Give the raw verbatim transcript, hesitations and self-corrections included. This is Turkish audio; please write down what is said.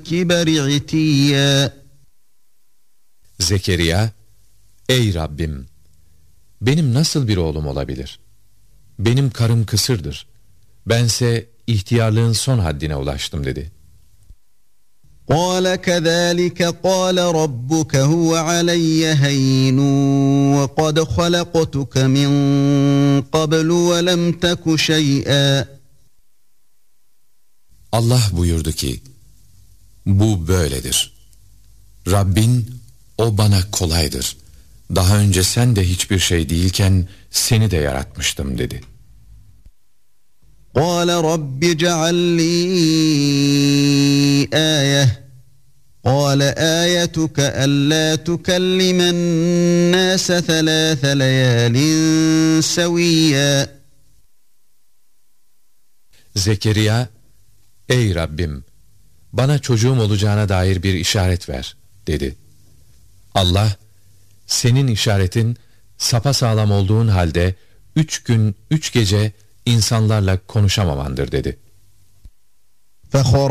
الكِّبَرِ عِتِيًّا. Zekeriya, ey Rabbim, benim nasıl bir oğlum olabilir? Benim karım kısırdır. Bense ihtiyarlığın son haddine ulaştım dedi. قَالَ كَذَٰلِكَ قَالَ رَبُّكَ هُوَ عَلَيَّ هَيِّنٌ وَقَدْ خَلَقْتُكَ مِنْ قَبْلُ وَلَمْ تَكُ شَيْئًا. Allah buyurdu ki, bu böyledir. Rabbin, o bana kolaydır. Daha önce sen de hiçbir şey değilken seni de yaratmıştım dedi. قَالَ رَبِّ اجْعَل لِّي آيَةً قَالَ آيَتُكَ أَلَّا تُكَلِّمَ النَّاسَ ثَلَاثَ لَيَالٍ سَوِيًّا. Zekeriya, ey Rabbim, bana çocuğum olacağına dair bir işaret ver dedi. Allah, senin işaretin sapasağlam olduğun halde üç gün üç gece insanlarla konuşamamandır dedi.